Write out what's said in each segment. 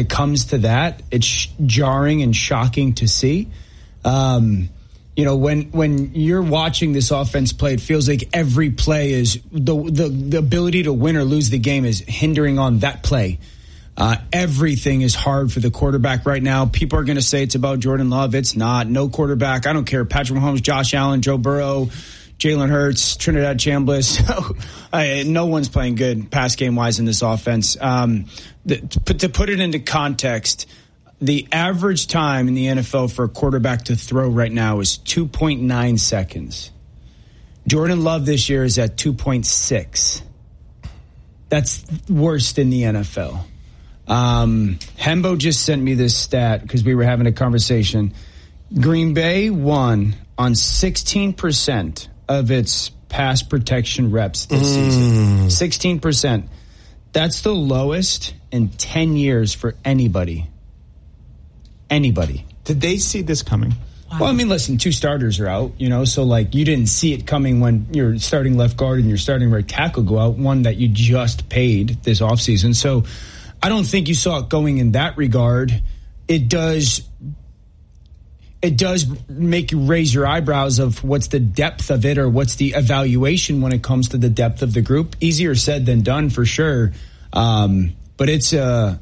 it comes to that, it's jarring and shocking to see. When you're watching this offense play, it feels like every play is the ability to win or lose the game is hindering on that play. Everything is hard for the quarterback right now. People are going to say it's about Jordan Love. It's not. No quarterback. I don't care. Patrick Mahomes, Josh Allen, Joe Burrow, Jalen Hurts, Trinidad Chambliss. No one's playing good pass game-wise in this offense. To put it into context, the average time in the NFL for a quarterback to throw right now is 2.9 seconds. Jordan Love this year is at 2.6. That's worst in the NFL. Hembo just sent me this stat because we were having a conversation. Green Bay won on 16% of its pass protection reps this season. 16%. That's the lowest in 10 years for anybody. Anybody. Did they see this coming? Wow. Well, I mean, listen, 2 starters are out, so like you didn't see it coming when your starting left guard and your starting right tackle go out, one that you just paid this offseason. So I don't think you saw it going in that regard. It does make you raise your eyebrows of what's the depth of it or what's the evaluation when it comes to the depth of the group. Easier said than done for sure. But it's a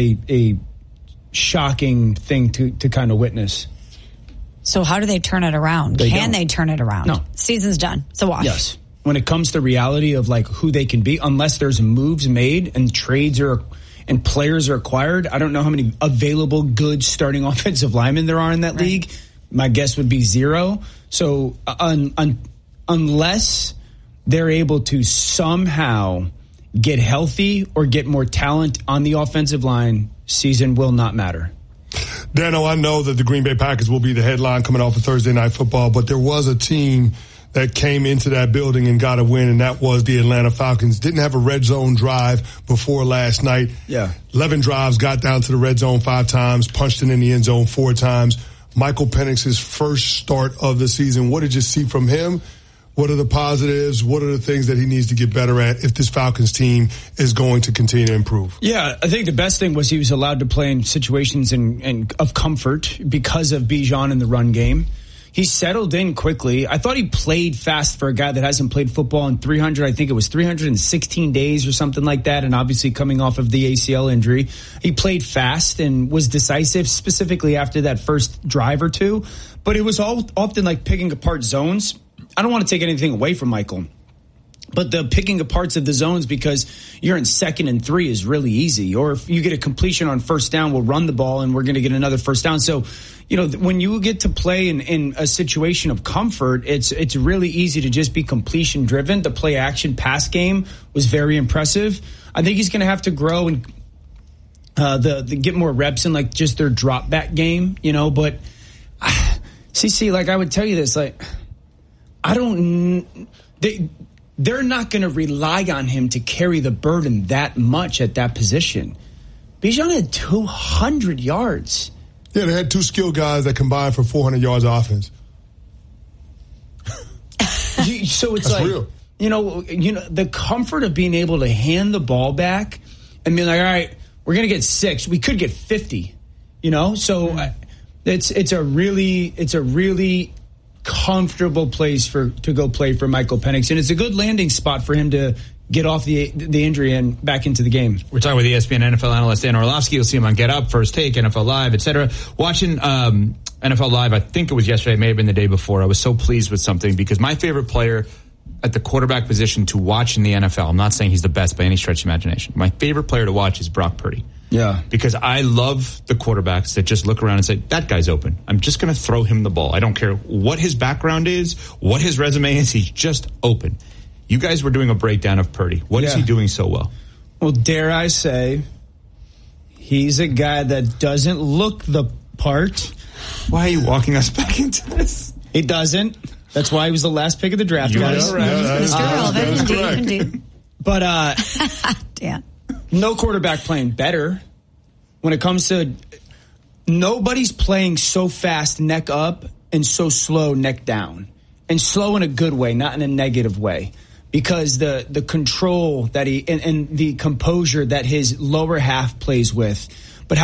shocking thing to kind of witness. So how do they turn it around? Can they turn it around? No. Season's done. It's a wash. Yes. When it comes to reality of like who they can be, unless there's moves made and trades and players are acquired, I don't know how many available good starting offensive linemen there are in that league. My guess would be 0. So unless they're able to somehow get healthy or get more talent on the offensive line, season will not matter. Dano, I know that the Green Bay Packers will be the headline coming off of Thursday Night Football, but there was a team that came into that building and got a win, and that was the Atlanta Falcons. Didn't have a red zone drive before last night. 11 drives, got down to the red zone 5 times, punched it in the end zone 4 times. Michael Penix's first start of the season. What did you see from him? What are the positives? What are the things that he needs to get better at if this Falcons team is going to continue to improve? Yeah, I think the best thing was he was allowed to play in situations of comfort because of Bijan in the run game. He settled in quickly. I thought he played fast for a guy that hasn't played football in 316 days or something like that, and obviously coming off of the ACL injury. He played fast and was decisive, specifically after that first drive or two. But it was often like picking apart zones. I don't want to take anything away from Michael, but the picking apart of the zones because you're in 2nd and 3 is really easy. Or if you get a completion on first down, we'll run the ball and we're going to get another first down. So, when you get to play in a situation of comfort, it's really easy to just be completion driven. The play action pass game was very impressive. I think he's going to have to grow and get more reps in like just their drop back game, but CC, like I would tell you this, like, they're not going to rely on him to carry the burden that much at that position. Bijan had 200 yards. Yeah, they had 2 skilled guys that combined for 400 yards of offense. So it's That's like, real. The comfort of being able to hand the ball back and be like, all right, we're going to get 6. We could get 50, So it's a really comfortable place to go play for Michael Penix, and it's a good landing spot for him to get off the injury and back into the game. We're talking with ESPN NFL analyst Dan Orlovsky. You'll see him on Get Up, First Take, NFL Live, etc. Watching NFL Live, I think it was yesterday, it may have been the day before. I was so pleased with something because my favorite player at the quarterback position to watch in the NFL, I'm not saying he's the best by any stretch of imagination. My favorite player to watch is Brock Purdy. Yeah. Because I love the quarterbacks that just look around and say, that guy's open. I'm just going to throw him the ball. I don't care what his background is, what his resume is. He's just open. You guys were doing a breakdown of Purdy. What is he doing so well? Well, dare I say, he's a guy that doesn't look the part. Why are you walking us back into this? He doesn't. That's why he was the last pick of the draft, guys. Mr. Relevant, indeed. But, Dan. No quarterback playing better when it comes to nobody's playing so fast neck up and so slow neck down, and slow in a good way, not in a negative way, because the control that he and the composure that his lower half plays with